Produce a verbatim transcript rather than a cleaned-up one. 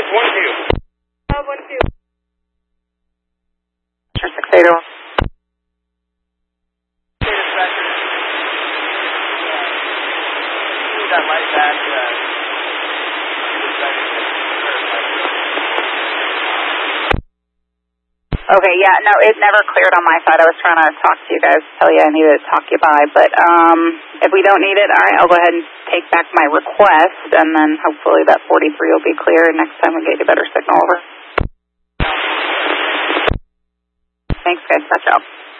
That's one two. Uh, one two. Sure, six eight zero. That light back. Uh, Okay, yeah, no, it never cleared on my side. I was trying to talk to you guys, tell you I needed to talk you by, but um, if we don't need it, all right, I'll go ahead and take back my request, and then hopefully that forty-three will be clear, and next time we get a better signal over. Thanks, guys. That's all.